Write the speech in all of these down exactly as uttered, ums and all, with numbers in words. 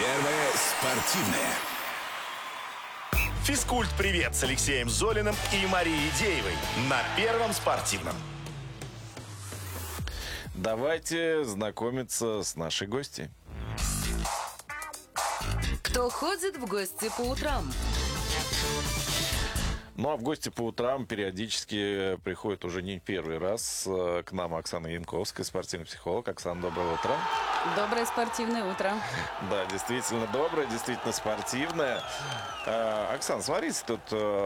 Первое спортивное. Физкульт-привет с Алексеем Золиным и Марией Деевой на Первом спортивном. Давайте знакомиться с нашей гостьей. Кто ходит в гости по утрам? Ну, а в гости по утрам периодически приходит уже не первый раз к нам Оксана Янковская, спортивный психолог. Оксана, доброе утро. Доброе спортивное утро. Да, действительно доброе, действительно спортивное. Оксана, смотрите, тут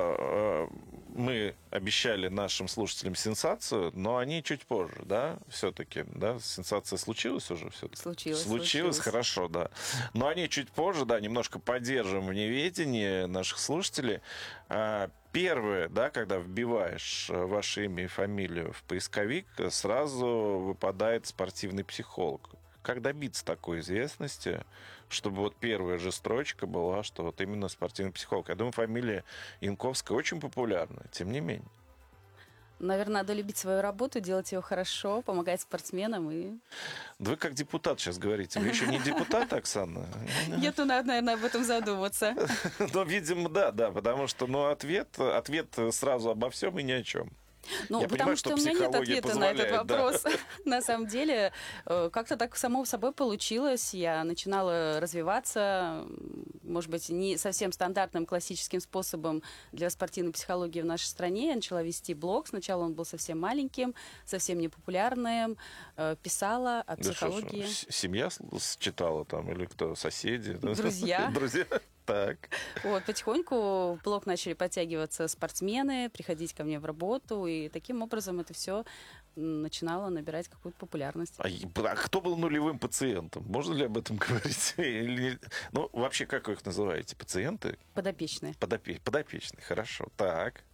мы обещали нашим слушателям сенсацию, но они чуть позже, да, все-таки, да, сенсация случилась уже все-таки? Случилось, случилось. Случилось, хорошо, да. Но они чуть позже, да, немножко поддержим в неведении наших слушателей. Первое, да, когда вбиваешь ваше имя и фамилию в поисковик, сразу выпадает спортивный психолог. Как добиться такой известности, чтобы вот первая же строчка была, что вот именно спортивный психолог? Я думаю, фамилия Янковская очень популярна, тем не менее. Наверное, надо любить свою работу, делать ее хорошо, помогать спортсменам и... Да вы как депутат сейчас говорите. Вы еще не депутат, Оксана? Нет, надо, наверное, об этом задуматься. Ну, видимо, да, да, потому что, ну, ответ, ответ сразу обо всем и ни о чем. Ну, Я потому понимаю, что, что у меня нет ответа позволяет, на этот да. вопрос. На самом деле, как-то так само собой получилось. Я начинала развиваться, может быть, не совсем стандартным классическим способом для спортивной психологии в нашей стране. Я начала вести блог. Сначала он был совсем маленьким, совсем непопулярным. Писала о психологии. Да что, семья читала там или кто? Соседи? Друзья. Друзья. Так. Вот, потихоньку в блог начали подтягиваться спортсмены, приходить ко мне в работу, и таким образом это все начинало набирать какую-то популярность. А, а кто был нулевым пациентом? Можно ли об этом говорить? Или... Ну, вообще, как вы их называете? Пациенты? Подопечные. Подопе... Подопечные, хорошо. Так.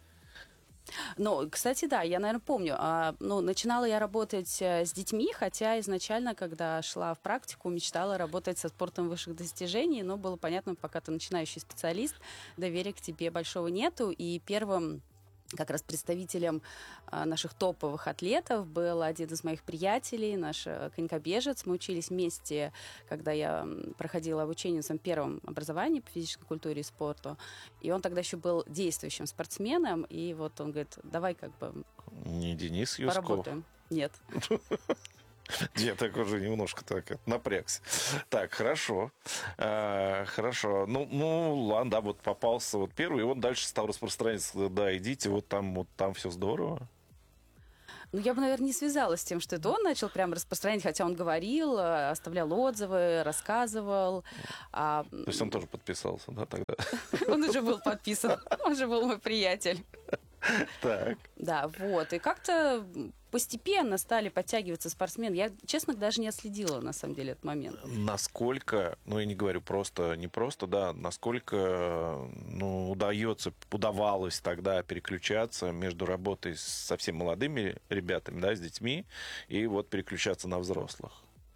Ну, кстати, да, я, наверное, помню. А, ну, начинала я работать с детьми, хотя изначально, когда шла в практику, мечтала работать со спортом высших достижений, но было понятно, пока ты начинающий специалист, доверия к тебе большого нету. И первым как раз представителем а, наших топовых атлетов был один из моих приятелей, наш конькобежец. Мы учились вместе, когда я проходила обучение в своем первом образовании по физической культуре и спорту. И он тогда еще был действующим спортсменом. И вот он говорит, давай как бы Не Денис Юсков? поработаем. Нет. Я так уже немножко так напрягся. Так, хорошо. А, хорошо. Ну, ну, ладно, да, вот попался вот первый, и он дальше стал распространяться. Да, идите, вот там, вот там все здорово. Ну, я бы, наверное, не связалась с тем, что это он начал прям распространять, хотя он говорил, оставлял отзывы, рассказывал. А... То есть он тоже подписался, да, тогда? Он уже был подписан, он уже был мой приятель. Так. Да, вот. И как-то постепенно стали подтягиваться спортсмены. Я, честно, даже не отследила, на самом деле, этот момент. Насколько, ну, я не говорю просто, не просто, да, насколько, ну, удается, удавалось тогда переключаться между работой с совсем молодыми ребятами, да, с детьми, и вот переключаться на взрослых?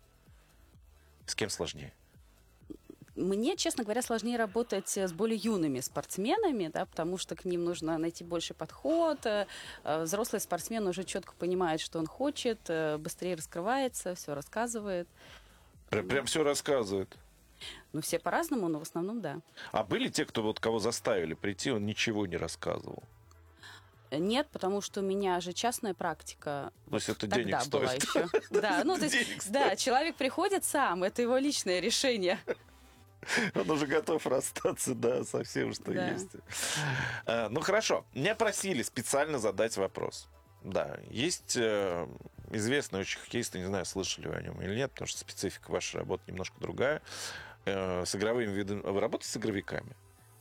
С кем сложнее? Мне, честно говоря, сложнее работать с более юными спортсменами, да, потому что к ним нужно найти больше подход. Взрослый спортсмен уже четко понимает, что он хочет, быстрее раскрывается, все рассказывает. Прям, прям все рассказывает? Ну, все по-разному, но в основном да. А были те, кто вот кого заставили прийти, он ничего не рассказывал? Нет, потому что у меня же частная практика. То есть это тогда денег была стоит? еще. Да, ну, то есть, да, человек приходит сам, это его личное решение. Он уже готов расстаться, да, со всем, что Да. есть. А, ну, хорошо. Меня просили специально задать вопрос. Да, есть э, известный очень хоккеист, не знаю, слышали вы о нем или нет, потому что специфика вашей работы немножко другая. Э, с игровыми видами... Вы работаете с игровиками?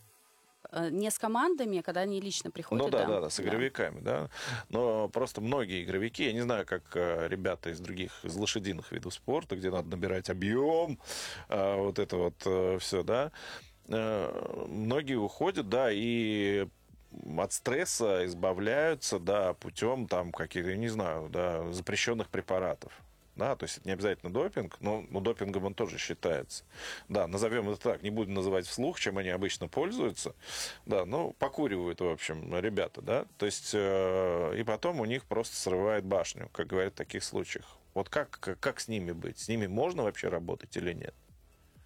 Не с командами, а когда они лично приходят. Ну да, да, да, с игровиками, да. да. Но просто многие игровики, я не знаю, как э, ребята из других, из лошадиных видов спорта, где надо набирать объем, э, вот это вот э, все, да. Э, многие уходят, да, и от стресса избавляются, да, путем там каких-то, я не знаю, да, запрещенных препаратов. Да, то есть это не обязательно допинг, но, но допингом он тоже считается. Да, назовем это так, не будем называть вслух, чем они обычно пользуются. Да, ну, покуривают, в общем, ребята, да. То есть, э, и потом у них просто срывает башню, как говорят в таких случаях. Вот как, как, как с ними быть? С ними можно вообще работать или нет?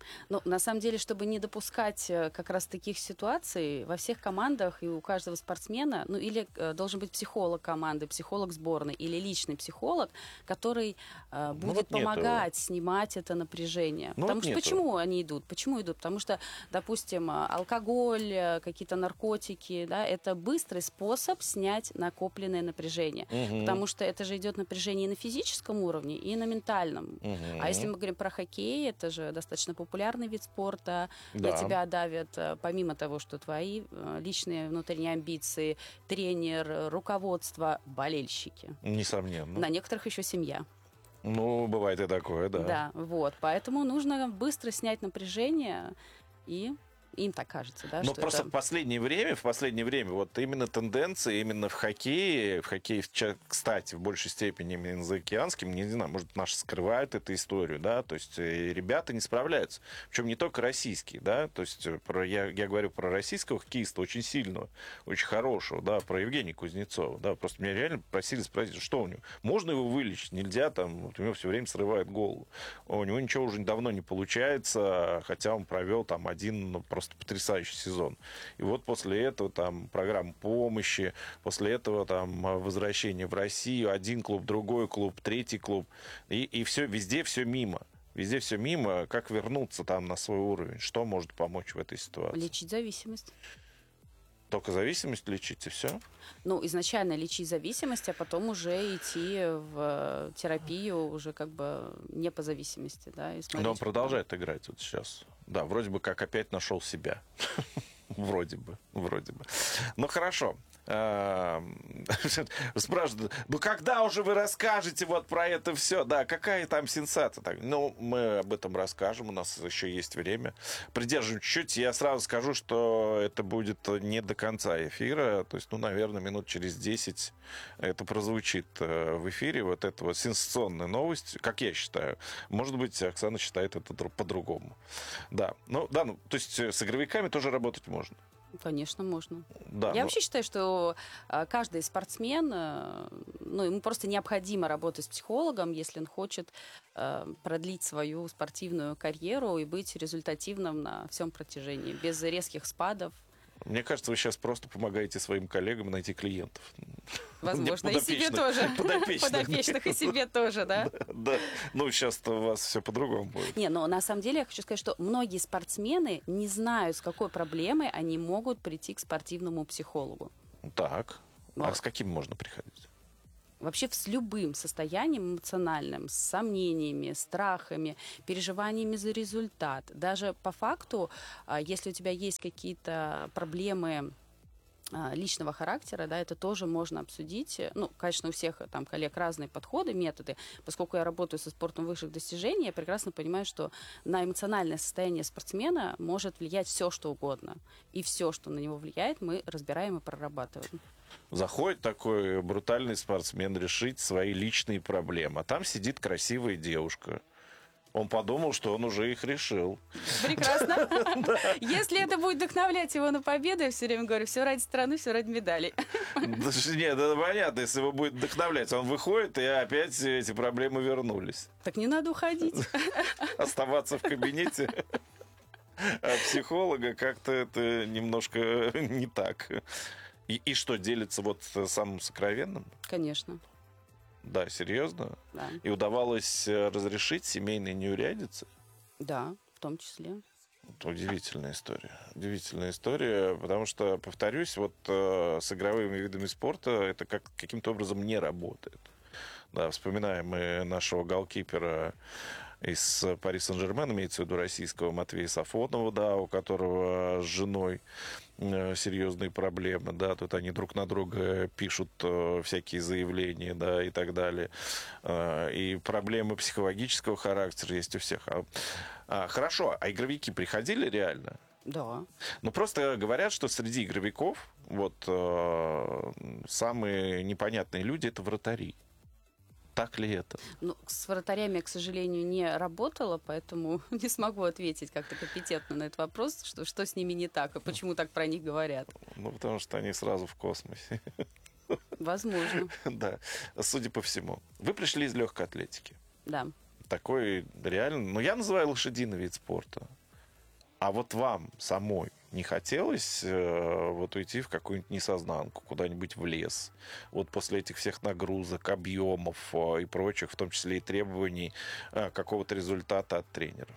Ну, на самом деле, чтобы не допускать э, как раз таких ситуаций, во всех командах и у каждого спортсмена, ну, или э, должен быть психолог команды, психолог сборной, или личный психолог, который э, будет Ну, вот нету. помогать снимать это напряжение. Ну, Потому вот что нету. почему они идут? Почему идут? Потому что, допустим, э, алкоголь, э, какие-то наркотики, да, это быстрый способ снять накопленное напряжение. Мгм. Потому что это же идет напряжение и на физическом уровне, и на ментальном. Мгм. А если мы говорим про хоккей, это же достаточно популярный вид спорта. Да. На тебя давят, э, помимо того, что твои э, личные внутренние амбиции, тренер, э, руководство, болельщики. Несомненно. На некоторых еще семья. Ну, бывает и такое, да. Да, вот. Поэтому нужно быстро снять напряжение, и им так кажется, да, Но что просто это... в последнее время, в последнее время, вот именно тенденции именно в хоккее, в хоккее, в ча- кстати, в большей степени именно заокеанским, не знаю, может, наши скрывают эту историю, да, то есть э, ребята не справляются. Причем не только российские, да, то есть э, про, я, я говорю про российского хоккеиста очень сильного, очень хорошего, да, про Евгения Кузнецова, да, просто меня реально просили спросить, что у него, можно его вылечить, нельзя, там, вот у него все время срывает голову, у него ничего уже давно не получается, хотя он провел там один, ну, просто потрясающий сезон. И вот после этого там программа помощи, после этого там возвращение в Россию, один клуб, другой клуб, третий клуб. И, и все, везде все мимо. Везде все мимо. Как вернуться там на свой уровень? Что может помочь в этой ситуации? Лечить зависимость. Только зависимость лечить, и все? Ну, изначально лечить зависимость, а потом уже идти в терапию уже как бы не по зависимости, да, и смотреть, Но он продолжает играть вот сейчас. Да, вроде бы как опять нашел себя. Вроде бы, вроде бы. Ну, хорошо. Спрашивают, ну когда уже вы расскажете вот про это все? Да, какая там сенсация? Так, ну, мы об этом расскажем, у нас еще есть время. Придержим чуть-чуть. Я сразу скажу, что это будет не до конца эфира. То есть, ну, наверное, минут через десять это прозвучит в эфире. Вот эта вот сенсационная новость, как я считаю. Может быть, Оксана считает это по-другому. Да, ну, да, ну, то есть с игровиками тоже работать можно. Конечно, можно. Да, Я но... вообще считаю, что а, каждый спортсмен, а, ну, ему просто необходимо работать с психологом, если он хочет а, продлить свою спортивную карьеру и быть результативным на всем протяжении, без резких спадов. Мне кажется, вы сейчас просто помогаете своим коллегам найти клиентов. Возможно, и себе тоже. Подопечных. Подопечных и себе тоже, да? Да. Ну, сейчас-то у вас все по-другому будет. Не, но на самом деле я хочу сказать, что многие спортсмены не знают, с какой проблемой они могут прийти к спортивному психологу. Так. А Вот. с каким можно приходить? Вообще с любым состоянием эмоциональным, с сомнениями, страхами, переживаниями за результат. Даже по факту, а, если у тебя есть какие-то проблемы а, личного характера, да, это тоже можно обсудить. Ну, конечно, у всех там коллег разные подходы, методы. Поскольку я работаю со спортом высших достижений, я прекрасно понимаю, что на эмоциональное состояние спортсмена может влиять все, что угодно. И все, что на него влияет, мы разбираем и прорабатываем. Заходит такой брутальный спортсмен решить свои личные проблемы, а там сидит красивая девушка. Он подумал, что он уже их решил. Прекрасно. Если это будет вдохновлять его на победу, я все время говорю, все ради страны, все ради медалей. Нет, это понятно, если его будет вдохновлять. Он выходит, и опять эти проблемы вернулись. Так не надо уходить. Оставаться в кабинете психолога как-то это немножко не так. И, и что, делится вот самым сокровенным? Конечно. Да, серьезно? Да. И удавалось разрешить семейные неурядицы? Да, в том числе. Это удивительная история. Удивительная история, потому что, повторюсь, вот э, с игровыми видами спорта это как, каким-то образом не работает. Да, вспоминаем мы нашего голкипера из Пари Сен-Жермен, имеется в виду российского Матвея Сафонова, да, у которого с женой э, серьезные проблемы, да, тут они друг на друга пишут э, всякие заявления, да, и так далее. Э, и проблемы психологического характера есть у всех. А, а, хорошо, а игровики приходили реально? Да. Ну, просто говорят, что среди игровиков вот э, самые непонятные люди — это вратари. Так ли это? Ну, с вратарями я, к сожалению, не работала, поэтому не смогу ответить как-то компетентно на этот вопрос, что, что с ними не так и почему так про них говорят. Ну, потому что они сразу в космосе. Возможно. Да, судя по всему. Вы пришли из легкой атлетики. Да. такой реально... Ну, я называю лошадиный вид спорта. А вот вам самой не хотелось э, вот уйти в какую-нибудь несознанку, куда-нибудь в лес? Вот после этих всех нагрузок, объемов э, и прочих, в том числе и требований э, какого-то результата от тренеров?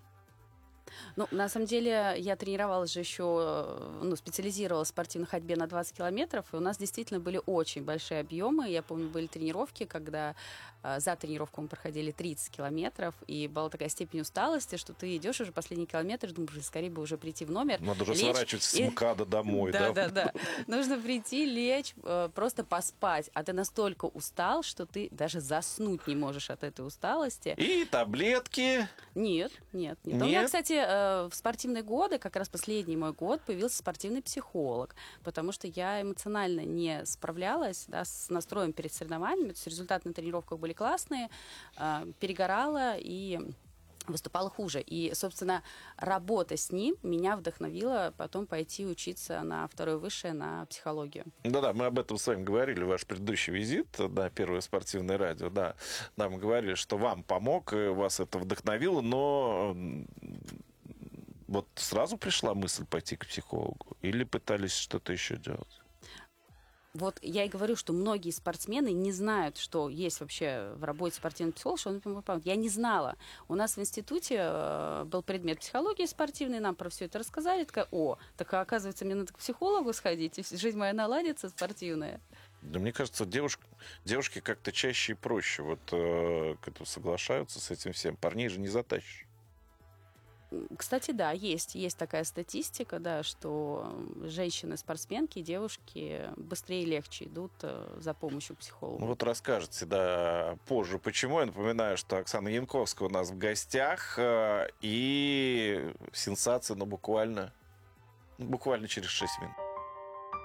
Ну, на самом деле, я тренировалась же еще, ну, специализировалась в спортивной ходьбе на двадцать километров, и у нас действительно были очень большие объемы. Я помню, были тренировки, когда э, за тренировку мы проходили тридцать километров, и была такая степень усталости, что ты идешь уже последний километр, думаешь, скорее бы уже прийти в номер. Надо уже лечь, сворачивать с и... МКАДа домой, да? Да, да, да. Нужно прийти, лечь, э, просто поспать. А ты настолько устал, что ты даже заснуть не можешь от этой усталости. И таблетки. Нет, нет, нет. Нет? У меня, кстати, э, в спортивные годы, как раз последний мой год, появился спортивный психолог, потому что я эмоционально не справлялась, да, с настроем перед соревнованиями. То есть результаты на тренировках были классные, э, перегорала и выступала хуже. И, собственно, работа с ним меня вдохновила потом пойти учиться на второе высшее, на психологию. Да-да, мы об этом с вами говорили, ваш предыдущий визит на Первое спортивное радио, да. Нам говорили, что вам помог, и вас это вдохновило, но вот сразу пришла мысль пойти к психологу? Или пытались что-то еще делать? Вот я и говорю, что многие спортсмены не знают, что есть вообще в работе спортивный психолог, что он помогает. Я не знала. У нас в институте э, был предмет психологии спортивной, нам про все это рассказали. Такая, о, так оказывается, мне надо к психологу сходить, и жизнь моя наладится спортивная. Да, мне кажется, девушки, девушки как-то чаще и проще вот э, к этому соглашаются с этим всем. Парней же не затащишь. Кстати, да, есть, есть такая статистика, да, что женщины-спортсменки, девушки быстрее и легче идут э, за помощью к психологу. Ну вот расскажете, да, позже, почему. Я напоминаю, что Оксана Янковская у нас в гостях, э, и сенсация, ну, буквально, буквально через шесть минут.